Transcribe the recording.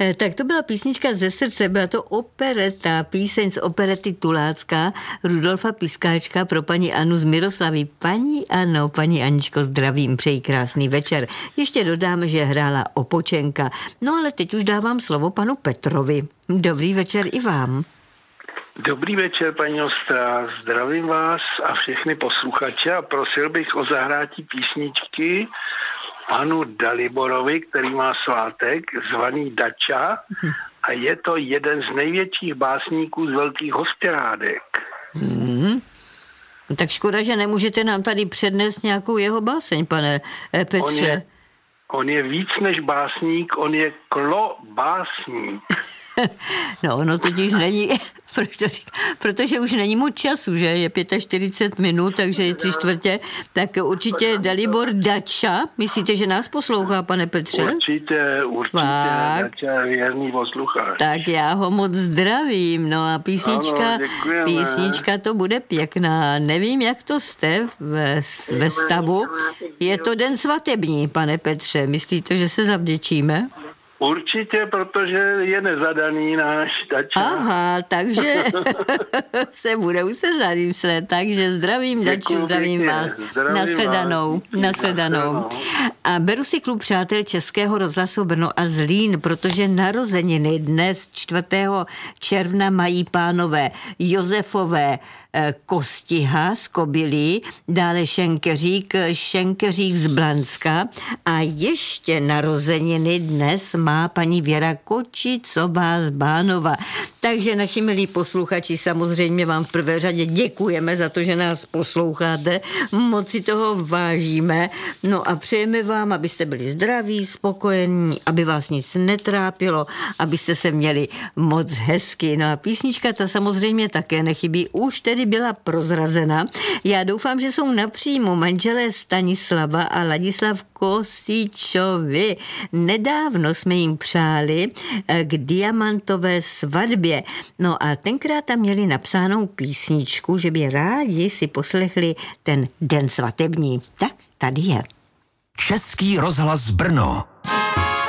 Tak to byla písnička ze srdce, byla to opereta, píseň z operety Tulácká Rudolfa Piskáčka pro paní Anu z Miroslavy. Paní Ano, paní Aničko, zdravím, přeji krásný večer. Ještě dodáme, že hrála Opočenka. No ale teď už dávám slovo panu Petrovi. Dobrý večer i vám. Dobrý večer, paní Ostrá. Zdravím vás a všechny posluchače a prosil bych o zahrátí písničky panu Daliborovi, který má svátek, zvaný Dača, a je to jeden z největších básníků z Velkých Hostiárádek. Tak škoda, že nemůžete nám tady přednést nějakou jeho báseň, pane Petře. On je víc než básník, on je klobásník. No, ono totiž není, protože už není moc času, že je 45 minut, takže je 3/4, tak určitě Dalibor Dača. Myslíte, že nás poslouchá, pane Petře? Určitě, Dača je věrný posluchač. Tak já ho moc zdravím, no a písnička to bude pěkná. Nevím, jak to jste ve stavu. Je to den svatební, pane Petře. Myslíte, že se zavděčíme? Určitě, protože je nezadaný náš Dača. Aha, takže se budou se zamyslet, takže zdravím Daču, zdravím vás. Nashledanou. A beru si klub přátel Českého rozhlasu Brno a Zlín, protože narozeniny dnes 4. června mají pánové Josefové Kostiha z Kobylí, dále Šenkeřík z Blanska a ještě narozeniny dnes má paní Věra Kočicová z Bánova. Takže naši milí posluchači, samozřejmě vám v prvé řadě děkujeme za to, že nás posloucháte, moc si toho vážíme, no a přejeme vám, abyste byli zdraví, spokojení, aby vás nic netrápilo, abyste se měli moc hezky. No a písnička ta samozřejmě také nechybí, už tedy byla prozrazena. Já doufám, že jsou napřímo manželé Stanislava a Ladislav Kosíčovi. Nedávno jsme jim přáli k diamantové svatbě. No a tenkrát tam měli napsánou písničku, že by rádi si poslechli ten den svatební. Tak tady je. Český rozhlas Brno.